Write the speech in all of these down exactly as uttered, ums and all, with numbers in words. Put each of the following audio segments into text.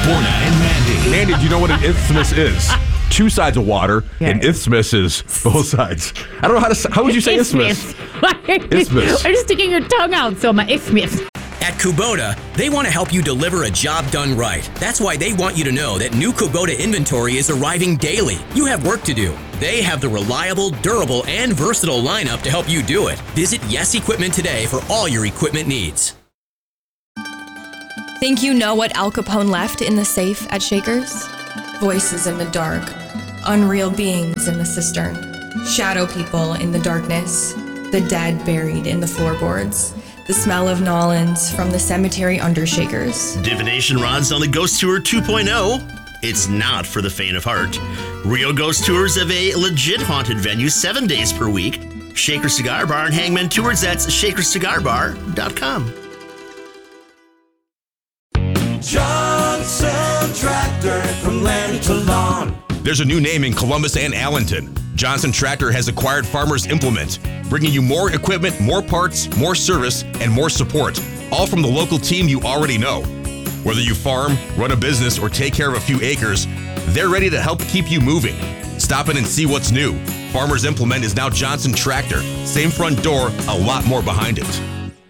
Borna and Mandy. Mandy, do you know what an isthmus is? Two sides of water, Yeah. and isthmus is both sides. I don't know how to. How would you say isthmus? Isthmus. I'm just sticking your tongue out, so my isthmus. At Kubota, they want to help you deliver a job done right. That's why they want you to know that new Kubota inventory is arriving daily. You have work to do. They have the reliable, durable, and versatile lineup to help you do it. Visit Yes Equipment today for all your equipment needs. Think you know what Al Capone left in the safe at Shakers? Voices in the dark, unreal beings in the cistern, shadow people in the darkness, the dead buried in the floorboards, the smell of Nolans from the cemetery under Shakers. Divination rods on the Ghost Tour two point oh. It's not for the faint of heart. Real ghost tours of a legit haunted venue seven days per week. Shaker Cigar Bar and Hangman Tours at shaker cigar bar dot com. Johnson Tractor, from land to lawn. There's a new name in Columbus and Allenton. Johnson Tractor has acquired Farmers Implement, bringing you more equipment, more parts, more service, and more support, all from the local team you already know. Whether you farm, run a business, or take care of a few acres, they're ready to help keep you moving. Stop in and see what's new. Farmers Implement is now Johnson Tractor. Same front door, a lot more behind it.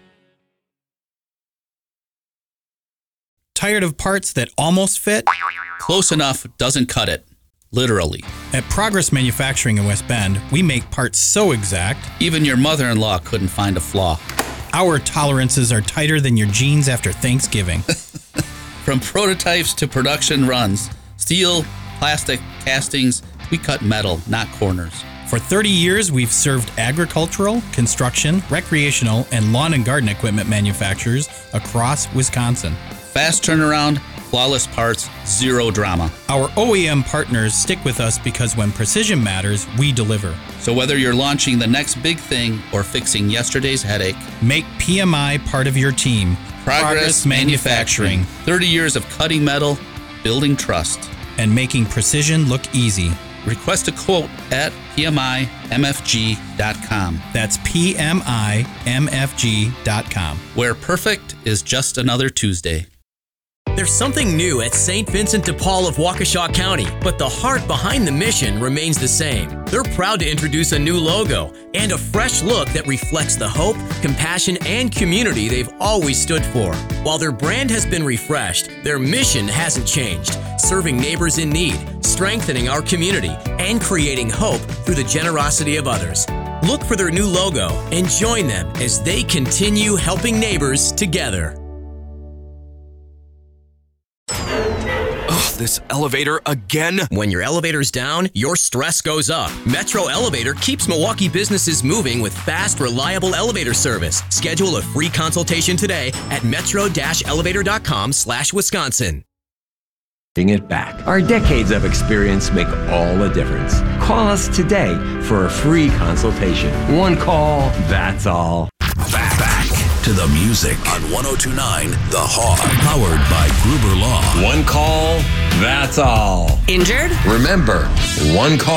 Tired of parts that almost fit? Close enough doesn't cut it. Literally. At Progress Manufacturing in West Bend, we make parts so exact, even your mother-in-law couldn't find a flaw. Our tolerances are tighter than your jeans after Thanksgiving. From prototypes to production runs, steel, plastic, castings, we cut metal, not corners. For thirty years, we've served agricultural, construction, recreational, and lawn and garden equipment manufacturers across Wisconsin. Fast turnaround, flawless parts, zero drama. Our O E M partners stick with us because when precision matters, we deliver. So whether you're launching the next big thing or fixing yesterday's headache, make P M I part of your team. Progress, Progress Manufacturing. Manufacturing. thirty years of cutting metal, building trust. And making precision look easy. Request a quote at P M I M F G dot com. That's P M I M F G dot com. Where perfect is just another Tuesday. There's something new at Saint Vincent de Paul of Waukesha County, but the heart behind the mission remains the same. They're proud to introduce a new logo and a fresh look that reflects the hope, compassion, and community they've always stood for. While their brand has been refreshed, their mission hasn't changed, serving neighbors in need, strengthening our community, and creating hope through the generosity of others. Look for their new logo and join them as they continue helping neighbors together. This elevator again? When your elevator's down, your stress goes up. Metro Elevator keeps Milwaukee businesses moving with fast, reliable elevator service. Schedule a free consultation today at metro dash elevator dot com slash Wisconsin. It back. Our decades of experience make all the difference. Call us today for a free consultation. One call, that's all. Back, back to the music on one oh two point nine The Hog, powered by Gruber Law. One call, that's all. Injured? Remember, one call.